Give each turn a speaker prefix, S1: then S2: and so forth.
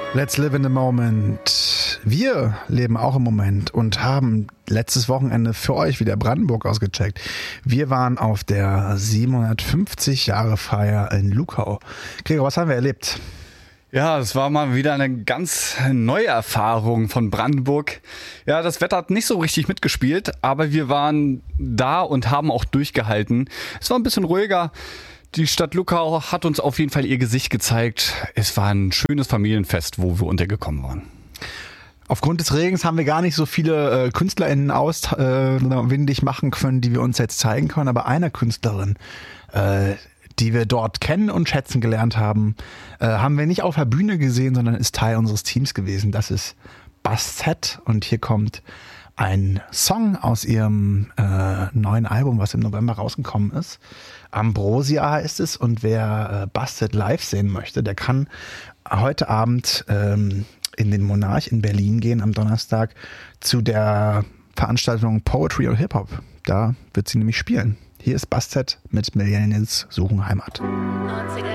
S1: Let's live in the moment. Wir leben auch im Moment und haben letztes Wochenende für euch wieder Brandenburg ausgecheckt. Wir waren auf der 750-Jahre-Feier in Luckau. Gregor, was haben wir erlebt?
S2: Ja, es war mal wieder eine ganz neue Erfahrung von Brandenburg. Ja, das Wetter hat nicht so richtig mitgespielt, aber wir waren da und haben auch durchgehalten. Es war ein bisschen ruhiger. Die Stadt Luckau hat uns auf jeden Fall ihr Gesicht gezeigt. Es war ein schönes Familienfest, wo wir untergekommen waren.
S1: Aufgrund des Regens haben wir gar nicht so viele KünstlerInnen auswendig machen können, die wir uns jetzt zeigen können. Aber einer Künstlerin, die wir dort kennen und schätzen gelernt haben, haben wir nicht auf der Bühne gesehen, sondern ist Teil unseres Teams gewesen. Das ist Bastet und hier kommt ein Song aus ihrem neuen Album, was im November rausgekommen ist. Ambrosia heißt es, und wer Bastet live sehen möchte, der kann heute Abend in den Monarch in Berlin gehen, am Donnerstag, zu der Veranstaltung Poetry und Hip-Hop. Da wird sie nämlich spielen. Hier ist Bastet mit Millennials suchen Heimat.
S3: 90er